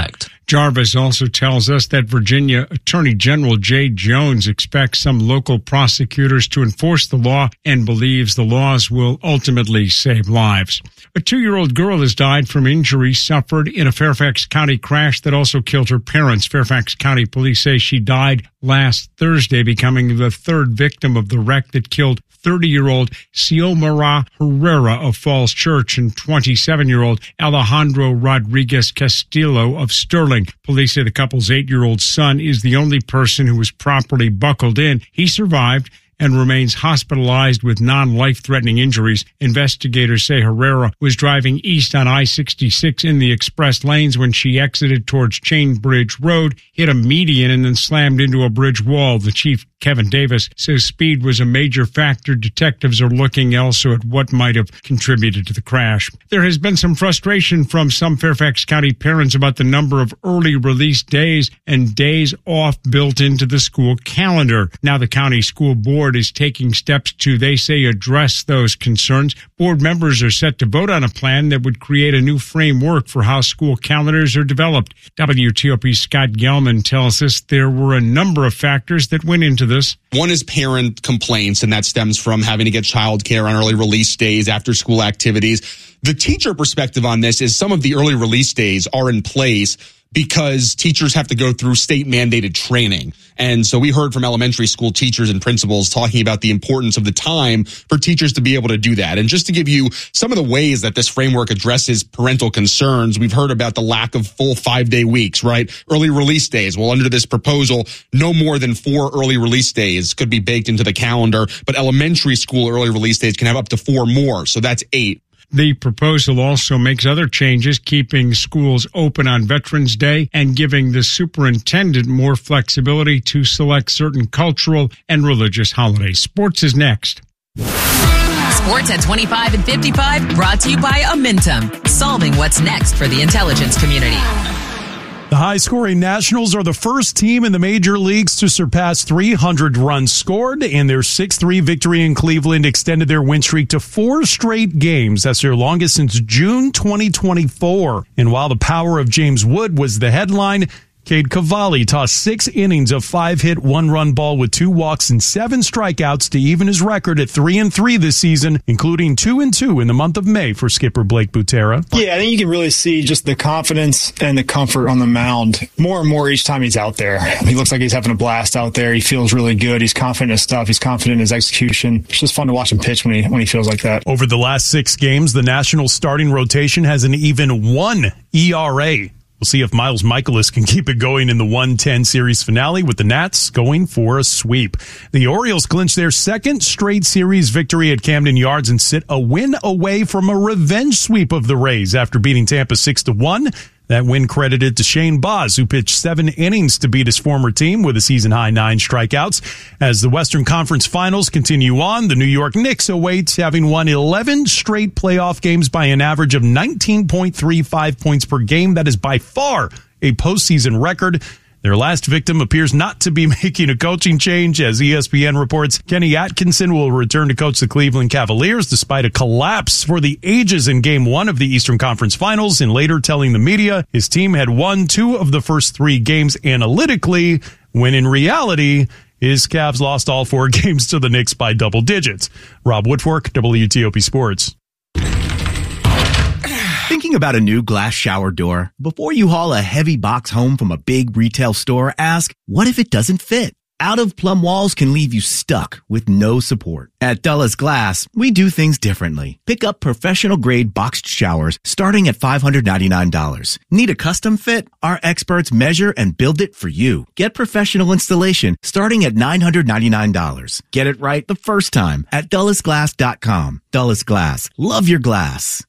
Jarvis also tells us that Virginia Attorney General Jay Jones expects some local prosecutors to enforce the law and believes the laws will ultimately save lives. A two-year-old girl has died from injuries suffered in a Fairfax County crash that also killed her parents. Fairfax County police say she died last Thursday, becoming the third victim of the wreck that killed thirty-year-old Xiomara Herrera of Falls Church and twenty-seven-year-old Alejandro Rodriguez Castillo of Sterling. Police say the couple's eight-year-old son is the only person who was properly buckled in. He survived and remains hospitalized with non-life-threatening injuries. Investigators say Herrera was driving east on I sixty-six in the express lanes when she exited towards Chain Bridge Road, hit a median, and then slammed into a bridge wall. The chief, Kevin Davis, says speed was a major factor. Detectives are looking also at what might have contributed to the crash. There has been some frustration from some Fairfax County parents about the number of early release days and days off built into the school calendar. Now the county school board is taking steps to, they say, address those concerns. Board members are set to vote on a plan that would create a new framework for how school calendars are developed. W T O P's Scott Gelman tells us there were a number of factors that went into this. One is parent complaints, and that stems from having to get childcare on early release days, after school activities. The teacher perspective on this is some of the early release days are in place because teachers have to go through state mandated training. And so we heard from elementary school teachers and principals talking about the importance of the time for teachers to be able to do that. And just to give you some of the ways that this framework addresses parental concerns, we've heard about the lack of full five-day weeks, right? Early release days. Well, under this proposal, no more than four early release days could be baked into the calendar, but elementary school early release days can have up to four more. So that's eight. The proposal also makes other changes, keeping schools open on Veterans Day and giving the superintendent more flexibility to select certain cultural and religious holidays. Sports is next. Sports at twenty-five and fifty-five, brought to you by Amentum, solving what's next for the intelligence community. The high-scoring Nationals are the first team in the major leagues to surpass three hundred runs scored, and their six three victory in Cleveland extended their win streak to four straight games. That's their longest since June twenty twenty-four. And while the power of James Wood was the headline, Cade Cavalli tossed six innings of five-hit, one-run ball with two walks and seven strikeouts to even his record at three and three this season, including two and two in the month of May for skipper Blake Butera. Yeah, I think you can really see just the confidence and the comfort on the mound more and more each time he's out there. He looks like he's having a blast out there. He feels really good. He's confident in his stuff. He's confident in his execution. It's just fun to watch him pitch when he when he feels like that. Over the last six games, the Nationals starting rotation has an even one E R A. We'll see if Miles Michaelis can keep it going in the one ten series finale, with the Nats going for a sweep. The Orioles clinch their second straight series victory at Camden Yards and sit a win away from a revenge sweep of the Rays after beating Tampa six to one. That win credited to Shane Baz, who pitched seven innings to beat his former team with a season-high nine strikeouts. As the Western Conference Finals continue on, the New York Knicks await, having won eleven straight playoff games by an average of nineteen point three five points per game. That is by far a postseason record. Their last victim appears not to be making a coaching change, as E S P N reports Kenny Atkinson will return to coach the Cleveland Cavaliers despite a collapse for the ages in Game one of the Eastern Conference Finals, and later telling the media his team had won two of the first three games analytically, when in reality his Cavs lost all four games to the Knicks by double digits. Rob Woodfork, W T O P Sports. Thinking about a new glass shower door? Before you haul a heavy box home from a big retail store, ask, what if it doesn't fit? Out-of-plumb walls can leave you stuck with no support. At Dulles Glass, we do things differently. Pick up professional-grade boxed showers starting at five hundred ninety-nine dollars. Need a custom fit? Our experts measure and build it for you. Get professional installation starting at nine hundred ninety-nine dollars. Get it right the first time at Dulles Glass dot com. Dulles Glass. Love your glass.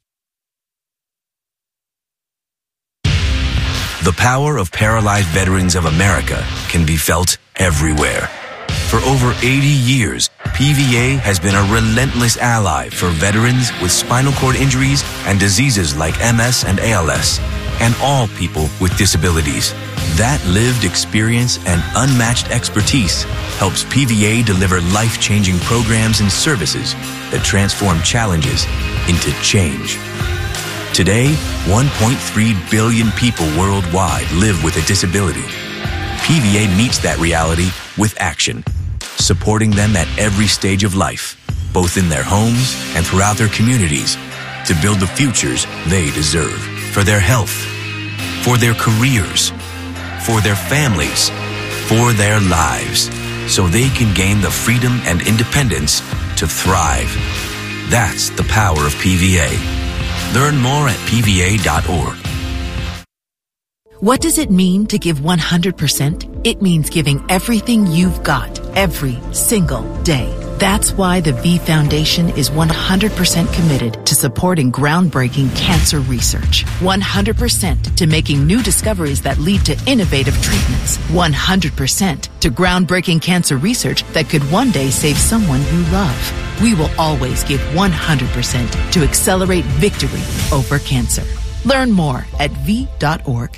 The power of Paralyzed Veterans of America can be felt everywhere. For over eighty years, P V A has been a relentless ally for veterans with spinal cord injuries and diseases like M S and A L S, and all people with disabilities. That lived experience and unmatched expertise helps P V A deliver life-changing programs and services that transform challenges into change. Today, one point three billion people worldwide live with a disability. P V A meets that reality with action, supporting them at every stage of life, both in their homes and throughout their communities, to build the futures they deserve for their health, for their careers, for their families, for their lives, so they can gain the freedom and independence to thrive. That's the power of P V A. Learn more at P V A dot org. What does it mean to give one hundred percent? It means giving everything you've got every single day. That's why the V Foundation is one hundred percent committed to supporting groundbreaking cancer research. one hundred percent to making new discoveries that lead to innovative treatments. one hundred percent to groundbreaking cancer research that could one day save someone you love. We will always give one hundred percent to accelerate victory over cancer. Learn more at V dot org.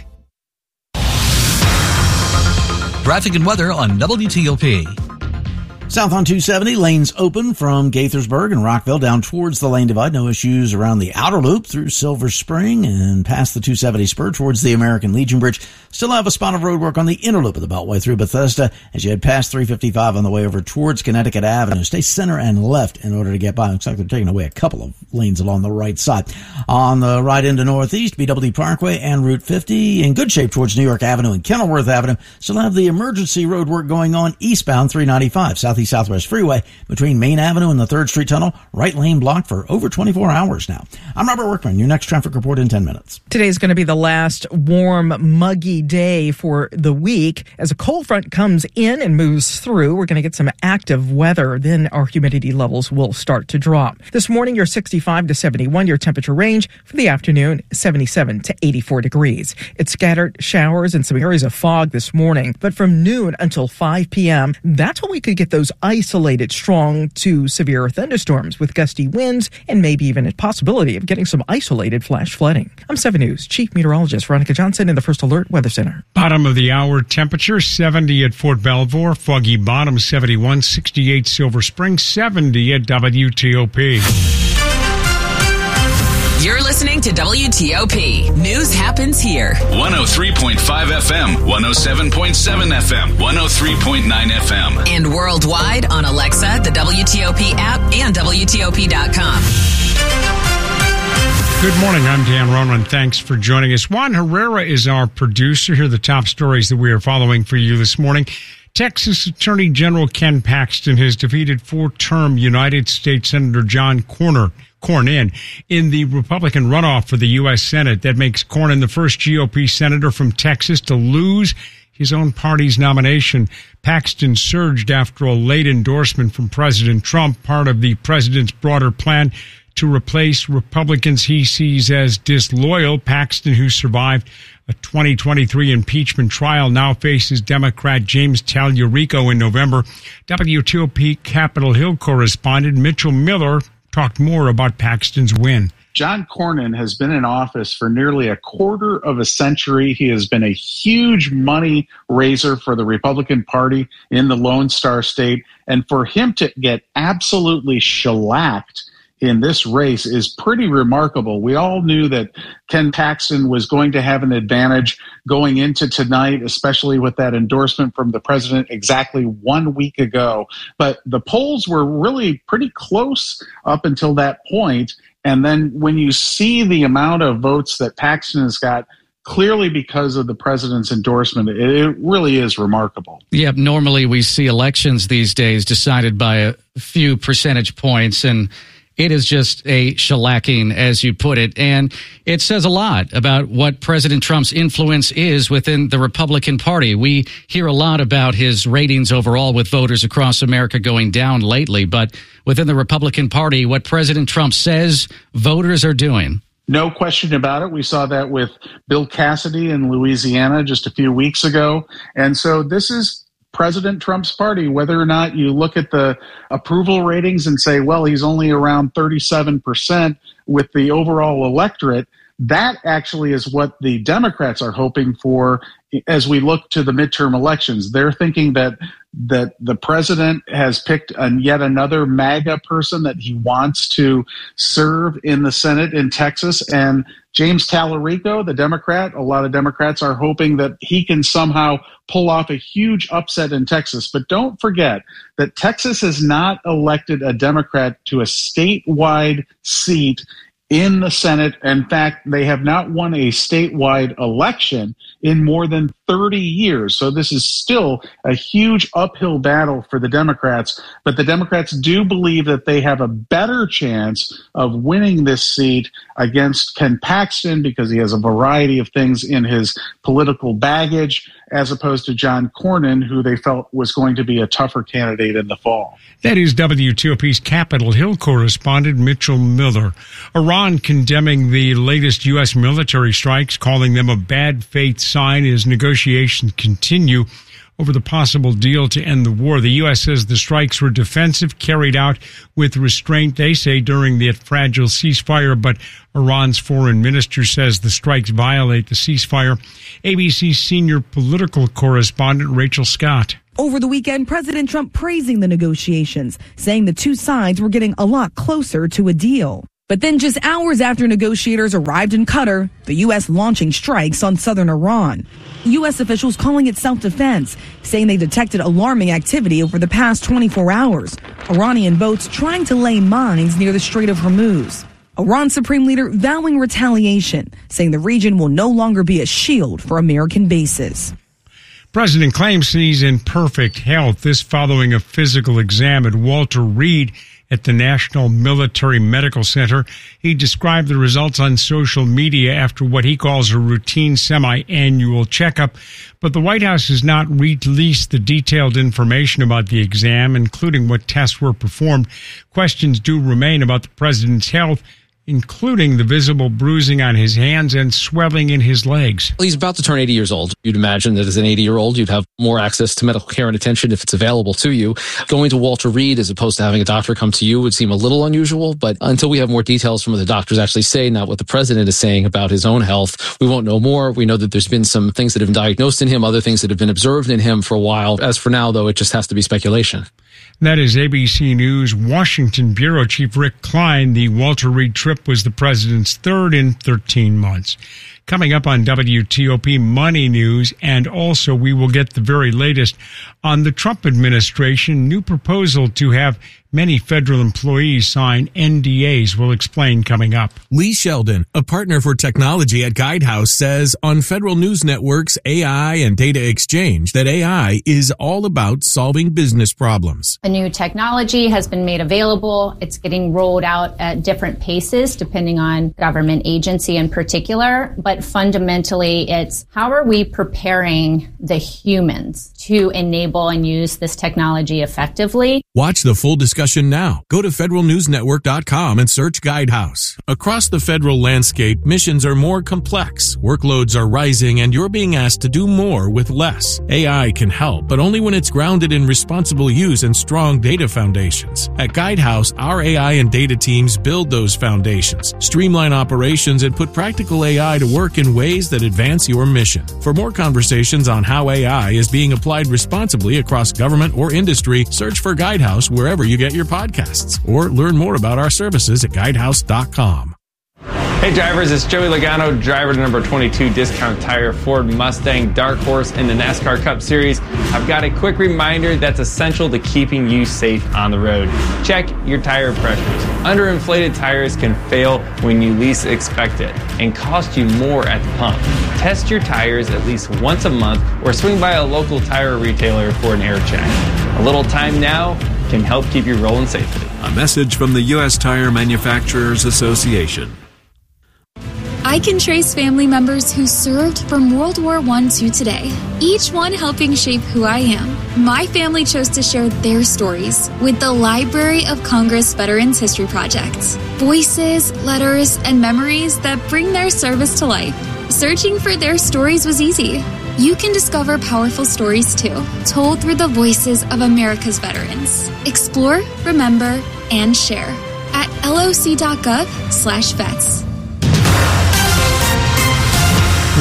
Traffic and weather on W T O P. South on two seventy, lanes open from Gaithersburg and Rockville down towards the lane divide. No issues around the outer loop through Silver Spring and past the two seventy spur towards the American Legion Bridge. Still have a spot of road work on the inner loop of the Beltway through Bethesda as you head past three fifty-five on the way over towards Connecticut Avenue. Stay center and left in order to get by. Looks like they're taking away a couple of lanes along the right side. On the right into northeast, B W D Parkway and Route fifty in good shape towards New York Avenue and Kenilworth Avenue. Still have the emergency road work going on eastbound three ninety-five, Southeast Southwest Freeway between Main Avenue and the third Street Tunnel. Right lane blocked for over twenty-four hours now. I'm Robert Workman. Your next traffic report in ten minutes. Today's going to be the last warm, muggy day for the week. As a cold front comes in and moves through, we're going to get some active weather. Then our humidity levels will start to drop. This morning, your sixty-five to seventy-one, your temperature range for the afternoon, seventy-seven to eighty-four degrees. It's scattered showers and some areas of fog this morning, but from noon until five p.m., that's when we could get those isolated strong to severe thunderstorms with gusty winds and maybe even a possibility of getting some isolated flash flooding. I'm seven News Chief Meteorologist Veronica Johnson in the First Alert Weather Center. Bottom of the hour temperature, seventy at Fort Belvoir, foggy bottom, seventy-one, sixty-eight Silver Spring, seventy at W T O P. You're listening to W T O P. News happens here. one oh three point five F M, one oh seven point seven F M, one oh three point nine F M. And worldwide on Alexa, the W T O P app, and W T O P dot com. Good morning. I'm Dan Ronan. Thanks for joining us. Juan Herrera is our producer. Here are the top stories that we are following for you this morning. Texas Attorney General Ken Paxton has defeated four-term United States Senator John Corner, Cornyn in the Republican runoff for the U S Senate. That makes Cornyn the first G O P senator from Texas to lose his own party's nomination. Paxton surged after a late endorsement from President Trump, part of the president's broader plan to replace Republicans he sees as disloyal. Paxton, who survived a twenty twenty-three impeachment trial, now faces Democrat James Tallarico in November. W T O P Capitol Hill correspondent Mitchell Miller talked more about Paxton's win. John Cornyn has been in office for nearly a quarter of a century. He has been a huge money raiser for the Republican Party in the Lone Star State. And for him to get absolutely shellacked in this race is pretty remarkable. We all knew that Ken Paxton was going to have an advantage going into tonight, especially with that endorsement from the president exactly one week ago. But the polls were really pretty close up until that point. And then when you see the amount of votes that Paxton has got, clearly because of the president's endorsement, it really is remarkable. Yeah, normally we see elections these days decided by a few percentage points, and it is just a shellacking, as you put it, and it says a lot about what President Trump's influence is within the Republican Party. We hear a lot about his ratings overall with voters across America going down lately, but within the Republican Party, what President Trump says, voters are doing. No question about it. We saw that with Bill Cassidy in Louisiana just a few weeks ago, and so this is President Trump's party. Whether or not you look at the approval ratings and say, well, he's only around thirty-seven percent with the overall electorate, that actually is what the Democrats are hoping for as we look to the midterm elections. They're thinking that that the president has picked an, yet another MAGA person that he wants to serve in the Senate in Texas. And James Tallarico, the Democrat, a lot of Democrats are hoping that he can somehow pull off a huge upset in Texas. But don't forget that Texas has not elected a Democrat to a statewide seat in the Senate. In fact, they have not won a statewide election in more than thirty years. So this is still a huge uphill battle for the Democrats. But the Democrats do believe that they have a better chance of winning this seat against Ken Paxton because he has a variety of things in his political baggage, as opposed to John Cornyn, who they felt was going to be a tougher candidate in the fall. That is W T O P's Capitol Hill correspondent Mitchell Miller. Iran condemning the latest U S military strikes, calling them a bad faith sign as negotiations continue over the possible deal to end the war. The U S says the strikes were defensive, carried out with restraint, they say, during the fragile ceasefire, but Iran's foreign minister says the strikes violate the ceasefire. A B C senior political correspondent Rachel Scott. Over the weekend, President Trump praising the negotiations, saying the two sides were getting a lot closer to a deal. But then just hours after negotiators arrived in Qatar, the U S launching strikes on southern Iran. U S officials calling it self-defense, saying they detected alarming activity over the past twenty-four hours. Iranian boats trying to lay mines near the Strait of Hormuz. Iran's supreme leader vowing retaliation, saying the region will no longer be a shield for American bases. President claims he's in perfect health. This following a physical exam at Walter Reed at the National Military Medical Center. He described the results on social media after what he calls a routine semi-annual checkup. But the White House has not released the detailed information about the exam, including what tests were performed. Questions do remain about the president's health, including the visible bruising on his hands and swelling in his legs. Well, he's about to turn eighty years old. You'd imagine that as an eighty-year-old, you'd have more access to medical care and attention if it's available to you. Going to Walter Reed as opposed to having a doctor come to you would seem a little unusual, but until we have more details from what the doctors actually say, not what the president is saying about his own health, we won't know more. We know that there's been some things that have been diagnosed in him, other things that have been observed in him for a while. As for now, though, it just has to be speculation. That is A B C News Washington Bureau Chief Rick Klein. The Walter Reed trip was the president's third in thirteen months. Coming up on W T O P Money News, and also we will get the very latest on the Trump administration new proposal to have many federal employees sign N D As. We'll explain coming up. Lee Sheldon, a partner for technology at Guidehouse, says on Federal News Network's A I and Data Exchange that A I is all about solving business problems. A new technology has been made available. It's getting rolled out at different paces depending on government agency in particular. But fundamentally, it's how are we preparing the humans to enable and use this technology effectively? Watch the full discussion now. Go to federal news network dot com and search Guidehouse. Across the federal landscape, missions are more complex, workloads are rising, and you're being asked to do more with less. A I can help, but only when it's grounded in responsible use and strong data foundations. At Guidehouse, our A I and data teams build those foundations, streamline operations, and put practical A I to work in ways that advance your mission. For more conversations on how A I is being applied responsibly across government or industry, search for Guidehouse wherever you get your podcasts, or learn more about our services at guidehouse dot com. Hey drivers, it's Joey Logano, driver to number twenty-two Discount Tire Ford Mustang Dark Horse in the NASCAR Cup Series. I've got a quick reminder that's essential to keeping you safe on the road. Check your tire pressures. Underinflated tires can fail when you least expect it and cost you more at the pump. Test your tires at least once a month or swing by a local tire retailer for an air check. A little time now can help keep you rolling safely. A message from the U S Tire Manufacturers Association. I can trace family members who served from World War One to today, each one helping shape who I am. My family chose to share their stories with the Library of Congress Veterans History Project. Voices, letters, and memories that bring their service to life. Searching for their stories was easy. You can discover powerful stories too, told through the voices of America's veterans. Explore, remember, and share at loc dot gov slash vets.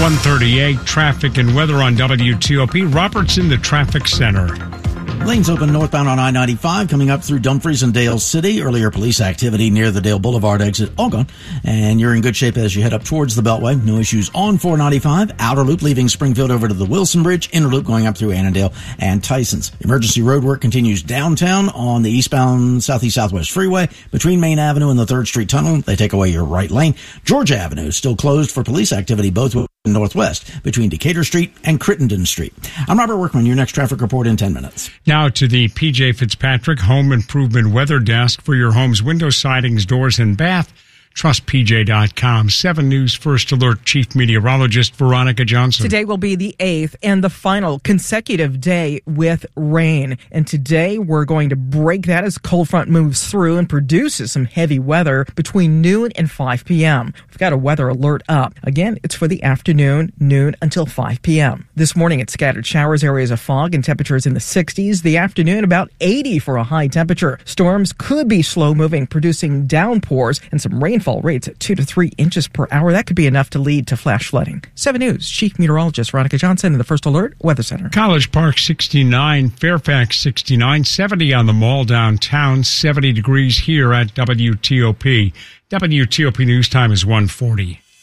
one thirty-eight, traffic and weather on W T O P. Robert's in the traffic center. Lanes open northbound on I ninety-five coming up through Dumfries and Dale City. Earlier police activity near the Dale Boulevard exit all gone. And you're in good shape as you head up towards the Beltway. No issues on four ninety-five. Outer loop leaving Springfield over to the Wilson Bridge. Inner loop going up through Annandale and Tysons. Emergency road work continues downtown on the eastbound Southeast Southwest Freeway. Between Main Avenue and the third Street Tunnel, they take away your right lane. Georgia Avenue is still closed for police activity both northwest between Decatur Street and Crittenden Street. I'm Robert Workman. Your next traffic report in ten minutes. Now to the P J Fitzpatrick Home Improvement Weather Desk for your home's window sidings, doors, and bath. Trust P J dot com. seven News First Alert Chief Meteorologist Veronica Johnson. Today will be the eighth and the final consecutive day with rain. And today we're going to break that as cold front moves through and produces some heavy weather between noon and five p.m. We've got a weather alert up. Again, it's for the afternoon, noon until five p.m. This morning it's scattered showers, areas of fog, and temperatures in the sixties. The afternoon about eighty for a high temperature. Storms could be slow moving, producing downpours and some rainfall rates at two to three inches per hour. That could be enough to lead to flash flooding. seven News Chief Meteorologist Veronica Johnson in the First Alert Weather Center. College Park sixty-nine, Fairfax sixty-nine, seventy on the mall downtown, seventy degrees here at W T O P. W T O P News Time is one forty.